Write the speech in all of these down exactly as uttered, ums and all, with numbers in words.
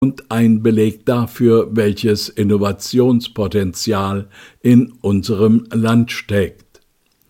und ein Beleg dafür, welches Innovationspotenzial in unserem Land steckt.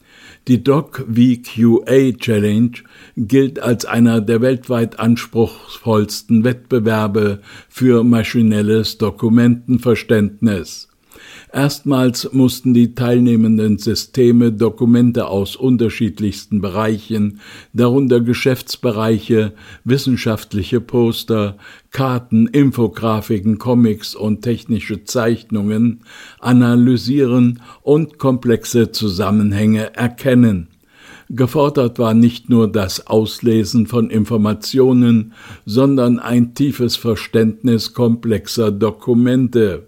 Die Doc V Q A Challenge gilt als einer der weltweit anspruchsvollsten Wettbewerbe für maschinelles Dokumentenverständnis. Erstmals mussten die teilnehmenden Systeme Dokumente aus unterschiedlichsten Bereichen, darunter Geschäftsbereiche, wissenschaftliche Poster, Karten, Infografiken, Comics und technische Zeichnungen, analysieren und komplexe Zusammenhänge erkennen. Gefordert war nicht nur das Auslesen von Informationen, sondern ein tiefes Verständnis komplexer Dokumente.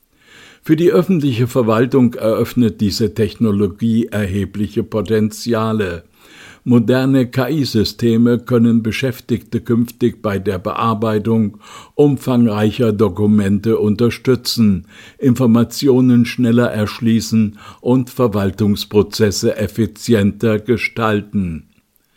Für die öffentliche Verwaltung eröffnet diese Technologie erhebliche Potenziale. Moderne K I-Systeme können Beschäftigte künftig bei der Bearbeitung umfangreicher Dokumente unterstützen, Informationen schneller erschließen und Verwaltungsprozesse effizienter gestalten.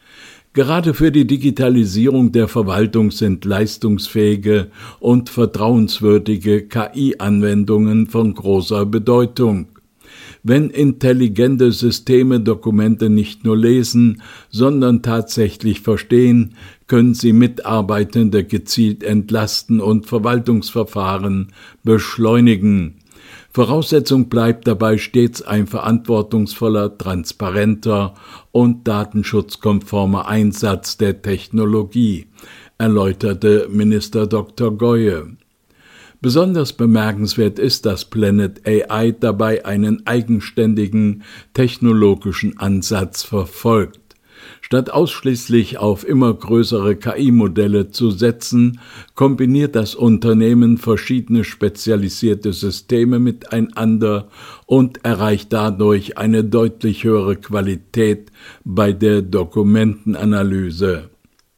Gerade für die Digitalisierung der Verwaltung sind leistungsfähige und vertrauenswürdige K I-Anwendungen von großer Bedeutung. Wenn intelligente Systeme Dokumente nicht nur lesen, sondern tatsächlich verstehen, können sie Mitarbeitende gezielt entlasten und Verwaltungsverfahren beschleunigen. Voraussetzung bleibt dabei stets ein verantwortungsvoller, transparenter und datenschutzkonformer Einsatz der Technologie, erläuterte Minister Doktor Goye. Besonders bemerkenswert ist, dass Planet A I dabei einen eigenständigen technologischen Ansatz verfolgt. Statt ausschließlich auf immer größere K I-Modelle zu setzen, kombiniert das Unternehmen verschiedene spezialisierte Systeme miteinander und erreicht dadurch eine deutlich höhere Qualität bei der Dokumentenanalyse.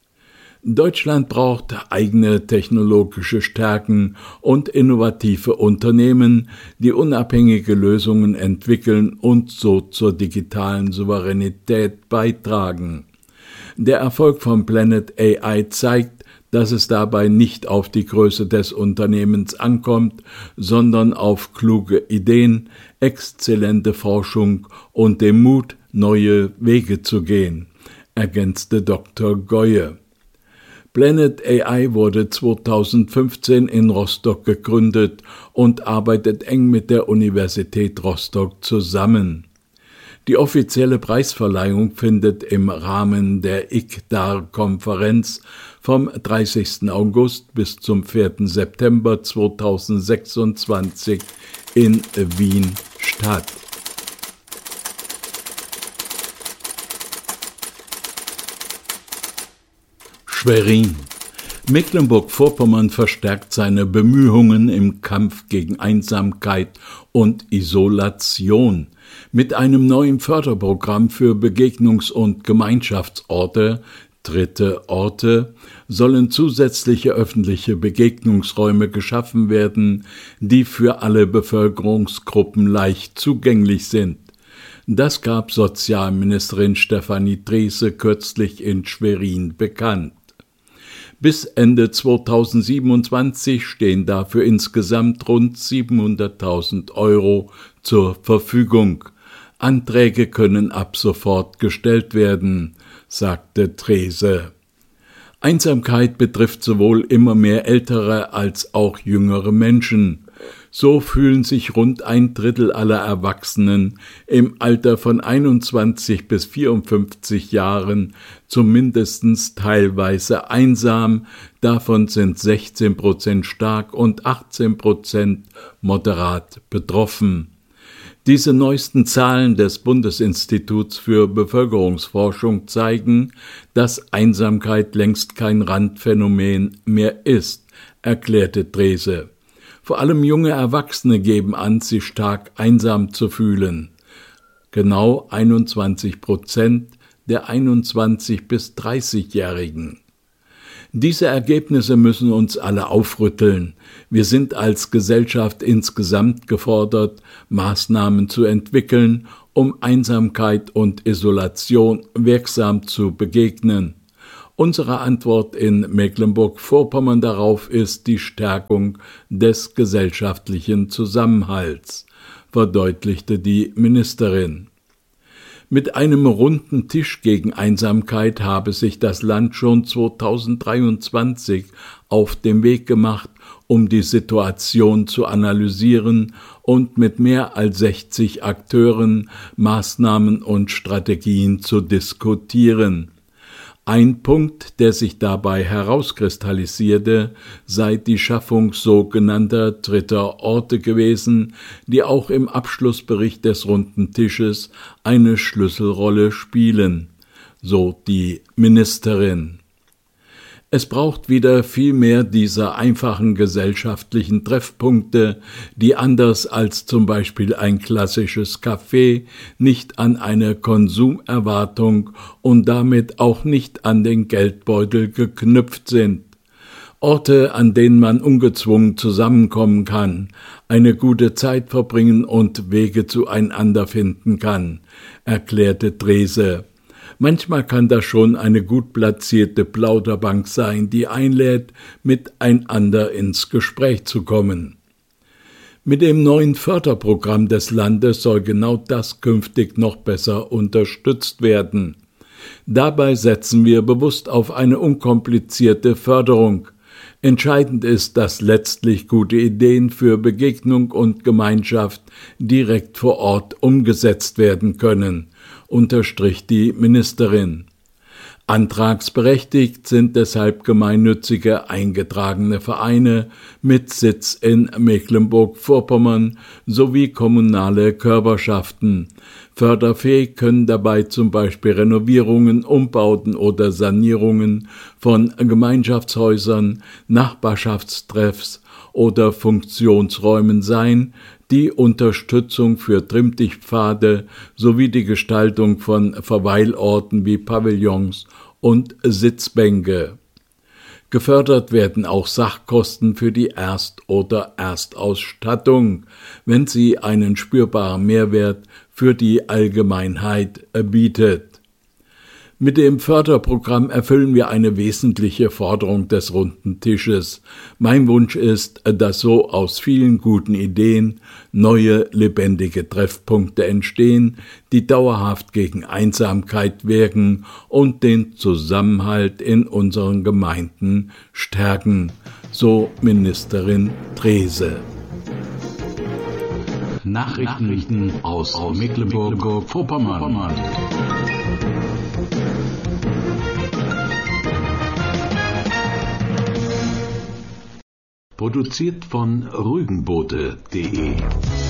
Deutschland braucht eigene technologische Stärken und innovative Unternehmen, die unabhängige Lösungen entwickeln und so zur digitalen Souveränität beitragen. Der Erfolg von Planet A I zeigt, dass es dabei nicht auf die Größe des Unternehmens ankommt, sondern auf kluge Ideen, exzellente Forschung und den Mut, neue Wege zu gehen, ergänzte Doktor Goye. Planet A I wurde zweitausendfünfzehn in Rostock gegründet und arbeitet eng mit der Universität Rostock zusammen. Die offizielle Preisverleihung findet im Rahmen der I C D A R-Konferenz vom dreißigsten August bis zum vierten September zweitausendsechsundzwanzig in Wien statt. Schwerin. Mecklenburg-Vorpommern verstärkt seine Bemühungen im Kampf gegen Einsamkeit und Isolation. Mit einem neuen Förderprogramm für Begegnungs- und Gemeinschaftsorte, dritte Orte, sollen zusätzliche öffentliche Begegnungsräume geschaffen werden, die für alle Bevölkerungsgruppen leicht zugänglich sind. Das gab Sozialministerin Stefanie Drese kürzlich in Schwerin bekannt. Bis Ende zweitausendsiebenundzwanzig stehen dafür insgesamt rund siebenhunderttausend Euro zur Verfügung. Anträge können ab sofort gestellt werden, sagte Drese. Einsamkeit betrifft sowohl immer mehr ältere als auch jüngere Menschen. So fühlen sich rund ein Drittel aller Erwachsenen im Alter von einundzwanzig bis vierundfünfzig Jahren zumindest teilweise einsam, davon sind sechzehn Prozent stark und achtzehn Prozent moderat betroffen. Diese neuesten Zahlen des Bundesinstituts für Bevölkerungsforschung zeigen, dass Einsamkeit längst kein Randphänomen mehr ist, erklärte Drese. Vor allem junge Erwachsene geben an, sich stark einsam zu fühlen. Genau einundzwanzig Prozent der einundzwanzig- bis dreißigjährigen. Diese Ergebnisse müssen uns alle aufrütteln. Wir sind als Gesellschaft insgesamt gefordert, Maßnahmen zu entwickeln, um Einsamkeit und Isolation wirksam zu begegnen. Unsere Antwort in Mecklenburg-Vorpommern darauf ist die Stärkung des gesellschaftlichen Zusammenhalts, verdeutlichte die Ministerin. Mit einem runden Tisch gegen Einsamkeit habe sich das Land schon zweitausenddreiundzwanzig auf den Weg gemacht, um die Situation zu analysieren und mit mehr als sechzig Akteuren Maßnahmen und Strategien zu diskutieren. Ein Punkt, der sich dabei herauskristallisierte, sei die Schaffung sogenannter dritter Orte gewesen, die auch im Abschlussbericht des Runden Tisches eine Schlüsselrolle spielen, so die Ministerin. Es braucht wieder viel mehr dieser einfachen gesellschaftlichen Treffpunkte, die anders als zum Beispiel ein klassisches Café nicht an eine Konsumerwartung und damit auch nicht an den Geldbeutel geknüpft sind. Orte, an denen man ungezwungen zusammenkommen kann, eine gute Zeit verbringen und Wege zueinander finden kann, erklärte Drese. Manchmal kann das schon eine gut platzierte Plauderbank sein, die einlädt, miteinander ins Gespräch zu kommen. Mit dem neuen Förderprogramm des Landes soll genau das künftig noch besser unterstützt werden. Dabei setzen wir bewusst auf eine unkomplizierte Förderung. Entscheidend ist, dass letztlich gute Ideen für Begegnung und Gemeinschaft direkt vor Ort umgesetzt werden können, unterstrich die Ministerin. Antragsberechtigt sind deshalb gemeinnützige eingetragene Vereine mit Sitz in Mecklenburg-Vorpommern sowie kommunale Körperschaften. Förderfähig können dabei zum Beispiel Renovierungen, Umbauten oder Sanierungen von Gemeinschaftshäusern, Nachbarschaftstreffs oder Funktionsräumen sein, die Unterstützung für Trimmdichtpfade sowie die Gestaltung von Verweilorten wie Pavillons und Sitzbänke. Gefördert werden auch Sachkosten für die Erst- oder Erstausstattung, wenn sie einen spürbaren Mehrwert für die Allgemeinheit bietet. Mit dem Förderprogramm erfüllen wir eine wesentliche Forderung des Runden Tisches. Mein Wunsch ist, dass so aus vielen guten Ideen neue, lebendige Treffpunkte entstehen, die dauerhaft gegen Einsamkeit wirken und den Zusammenhalt in unseren Gemeinden stärken, so Ministerin Drese. Nachrichten aus Mecklenburg-Vorpommern. Produziert von rügenboote punkt de